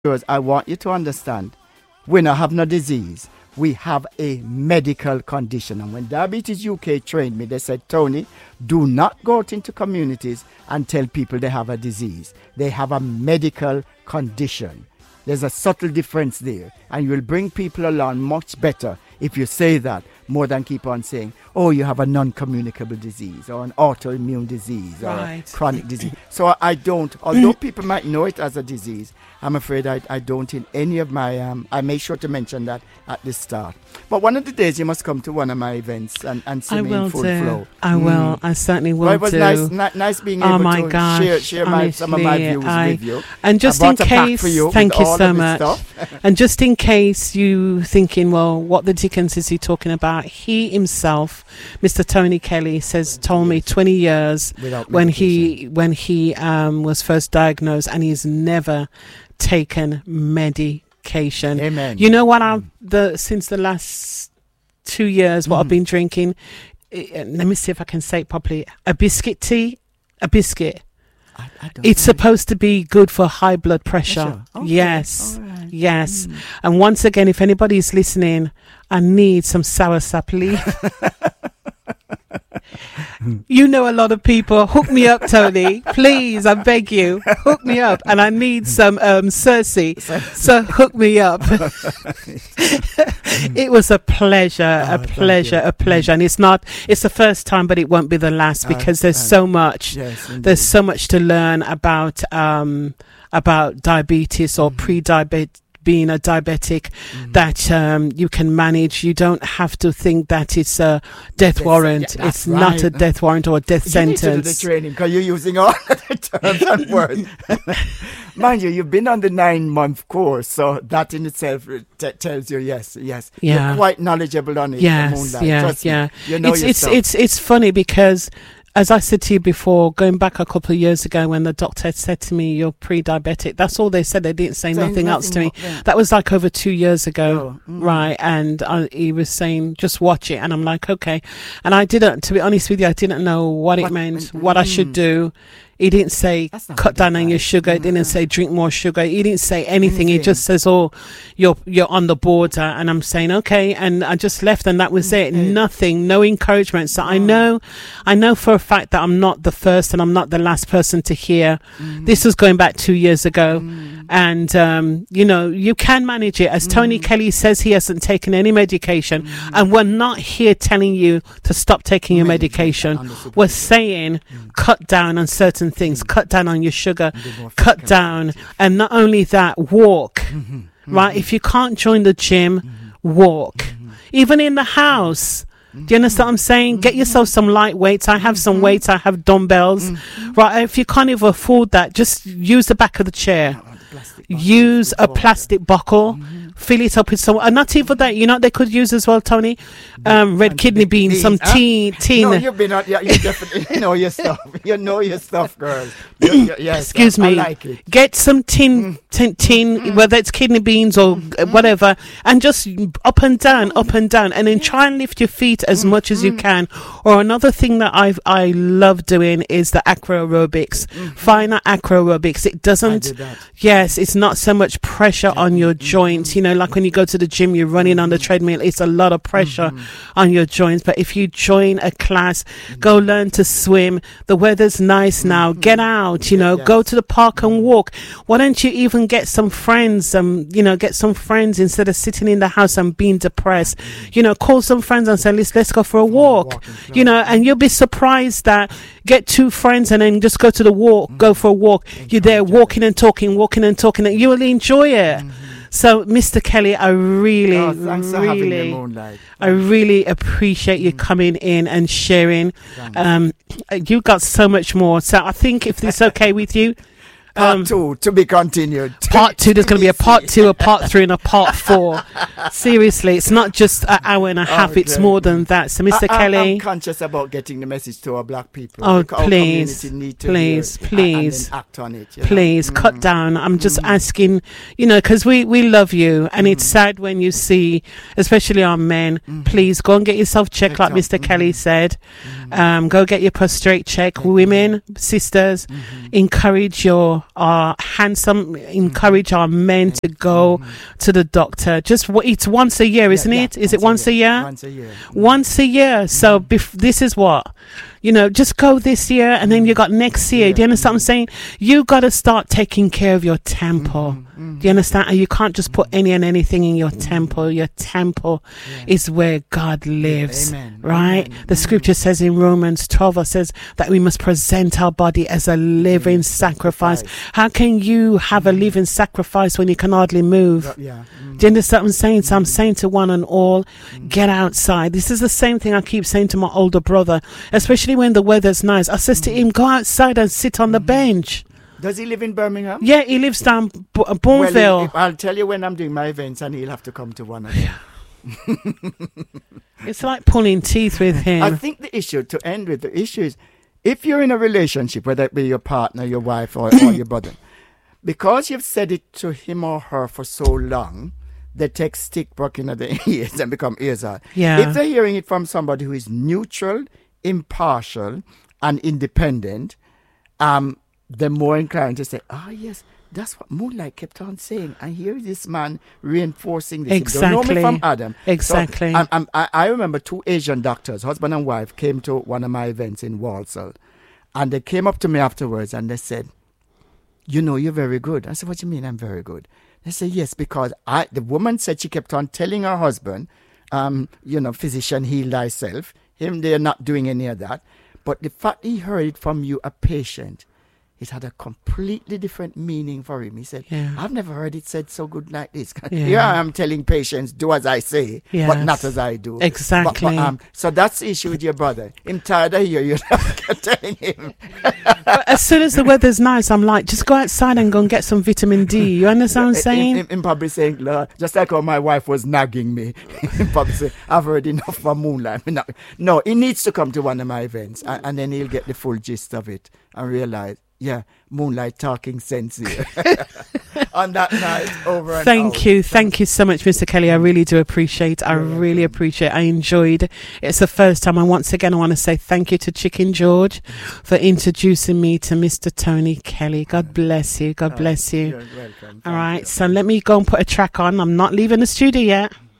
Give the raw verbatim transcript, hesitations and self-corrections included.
Because I want you to understand, we don't have no disease. We have a medical condition. And when Diabetes U K trained me, they said, Tony, do not go out into communities and tell people they have a disease. They have a medical condition. There's a subtle difference there. And you will bring people along much better if you say that, more than keep on saying, oh, you have a non-communicable disease or an autoimmune disease right. or a chronic disease. So I don't, although people might know it as a disease, I'm afraid I, I don't in any of my, um, I make sure to mention that at the start. But one of the days you must come to one of my events and, and see I me will in full do. flow. I Mm. will. I certainly will Well, it was do. nice, ni- nice being Oh able my to gosh, share, share my, some of my honestly, views I- with you. And just I in brought a pack case, for you thank with you all so of this much. stuff. And just in case you thinking, well, what the dickens is he talking about? He himself, Mister Tony Kelly, says told me twenty years Without when medication. he when he um, was first diagnosed, and he's never taken medication. Amen. You know what? I've the since the last two years, what Mm. I've been drinking. eh, Let me see if I can say it properly. A biscuit tea, a biscuit. I, I don't It's know. supposed to be good for high blood pressure. Pressure. Okay. Yes. All right. Yes. Mm. And once again, if anybody's listening, I need some sour sap leaf. You know a lot of people. Hook me up, Tony. Please, I beg you. Hook me up. And I need some um, Cersei. So hook me up. It was a pleasure, Oh, a thank pleasure, you. a pleasure. And it's not, it's the first time, but it won't be the last, Uh, because there's uh, so much. Yes, indeed. There's so much to learn about um, about diabetes or Mhm. pre-diabetes, being a diabetic, Mhm. that um, you can manage. You don't have to think that it's a death Yes, warrant. yeah, that's It's not a right. death warrant or a death You need to do the sentence. training because you're using all the terms and words. Mind you, you've been on the nine-month course, so that in itself uh, t- tells you yes, yes, Yeah. you're quite knowledgeable on it. the Yes, Moonlight. yeah, Trust me. yeah. You know It's your it's stuff. it's it's funny because, as I said to you before, going back a couple of years ago when the doctor had said to me, "You're pre-diabetic," that's all they said. They didn't say Saying nothing else to me. more, yeah. That was like over two years ago. Oh, mm. Right, and I, he was saying just watch it, and I'm like, okay. And I didn't, to be honest with you, I didn't know what, it What- meant, mm, what I should mm. do. He didn't say That's not cut good down on your advice. sugar. He Mm, didn't mm. say drink more sugar. He didn't say anything. He Anything. just says, "Oh, you're you're on the border," and I'm saying, "Okay," and I just left, and that was it. Okay. Nothing, no encouragement. So I Oh. know, I know for a fact that I'm not the first, and I'm not the last person to hear. Mm. This was going back two years ago. Mm. And, um, you know, you can manage it. As Tony Mm. Kelly says, he hasn't taken any medication. Mm. And we're not here telling you to stop taking your Manage it, medication. understood. We're saying Mm. cut down on certain things, Mm. cut down on your sugar, Be more cut physical down. active. And not only that, walk, Mhm. right? Mhm. If you can't join the gym, Mhm. walk. Mhm. Even in the house. Do you understand what I'm saying? Get yourself some light weights. I have some Mhm. weights. I have dumbbells. Mhm. Right? If you can't even afford that, just use the back of the chair. Oh, the plastic bottles Use with a water. plastic buckle, Mhm. fill it up with some, and not even that. You know what they could use as well, Tony? Um, red And kidney big beans, some huh? tea, tea. No, you've been on. Yeah, you definitely know your stuff. You know your stuff, girl. You, you, yes, Excuse I, me. I like it. Get some tin, tin, tin whether it's kidney beans or uh, whatever, and just up and down, up and down, and then try and lift your feet as much as you can. Or another thing that I I love doing is the acro aerobics. Find that acro aerobics. It I doesn't. did that. Yes, it's not so much pressure on your joints. You know, like when you go to the gym, you're running on the treadmill, it's a lot of pressure on your joints. But if you join a class, go learn to swim. The weather's nice now. Get out, you know, Yes. go to the park and walk. Why don't you even get some friends, um, you know, get some friends instead of sitting in the house and being depressed. You know, call some friends and say, let's, let's go for a walk. walking club. You know, and you'll be surprised that get two friends and then just go to the walk, go for a walk. You're there walking and talking, walking and talking, and you will enjoy it. So, Mister Kelly, I really, Oh, thanks for having me, really, Moonlight. I really appreciate you coming in and sharing. Thanks. Um, you got so much more. So, I think if it's okay with you, Part um, two to be continued. part two, there's going to be a part two, a part three, and a part four. Seriously, it's not just an hour and a half, it's Okay. more than that. So, Mister I, I, Kelly. I'm conscious about getting the message to our black people. Oh, Our please, community need to please, hear it please. and then act on it. you know. Please cut Mm. down. I'm just Mm. asking, you know, because we, we love you, and it's Mm. sad when you see, especially our men. Mhm. Please go and get yourself checked, Checked like up. Mister Kelly Mhm. said. Mhm. Um, go get your prostate check. Mhm. Women, sisters, Mhm. encourage your know, our handsome, encourage our men to go mm-hmm. to the doctor. Just it's once a year, isn't yeah, it? Yeah, Is it once a year? year? Once a year. Once a year. Mm-hmm. So bef- this is what, you know, just go this year and then you got next year. Yeah. Do you understand mm-hmm. what I'm saying? You got to start taking care of your temple. Mm-hmm. Mm-hmm. Do you understand? And you can't just put any and anything in your mm-hmm. temple. Your temple yeah. is where God lives, Amen. Right? Amen. The scripture says in Romans twelve, it says that we must present our body as a living mm-hmm. sacrifice. How can you have a living sacrifice when you can hardly move? Yeah. Mm-hmm. Do you understand what I'm saying? So I'm saying to one and all, mm-hmm. get outside. This is the same thing I keep saying to my older brother, especially when the weather's nice. I says mm-hmm. to him, go outside and sit on the mm-hmm. bench. Does he live in Birmingham? Yeah, he lives down B- Bourneville. Well, if, I'll tell you when I'm doing my events and he'll have to come to one of them. It's like pulling teeth with him. I think the issue, to end with, the issue is, if you're in a relationship, whether it be your partner, your wife, or, or your brother, because you've said it to him or her for so long, they take stick back in the ears and become ears out. Yeah. If they're hearing it from somebody who is neutral, impartial, and independent, um, they're more inclined to say, ah, oh, yes, that's what Moonlight kept on saying. And here is this man reinforcing this. Exactly. They don't know me from Adam. Exactly. So, I'm, I'm, I, I remember two Asian doctors, husband and wife, came to one of my events in Walsall. And they came up to me afterwards and they said, you know, you're very good. I said, what do you mean I'm very good? They said, yes, because I, the woman said she kept on telling her husband, um, you know, physician, heal thyself. Him, they're not doing any of that. But the fact he heard it from you, a patient, it had a completely different meaning for him. He said, yeah. I've never heard it said so good like this. Yeah. Here I am telling patients, do as I say, yes. but not as I do. Exactly. But, but, um, so that's the issue with your brother. I'm tired of you. You're not telling him. But as soon as the weather's nice, I'm like, just go outside and go and get some vitamin D. You understand what I'm saying? Him, him probably saying, Lord, just like how my wife was nagging me. Him probably saying, I've heard enough for Moonlight. No, he needs to come to one of my events and, and then he'll get the full gist of it and realize, yeah, Moonlight talking sense here. On that night, over and Thank out. you. Thank you so much, Mister Kelly. I really do appreciate I yeah. really appreciate I enjoyed it. It's the first time. And once again, I want to say thank you to Chicken George for introducing me to Mister Tony Kelly. God bless you. God bless you. You're welcome. All right. You. So let me go and put a track on. I'm not leaving the studio yet.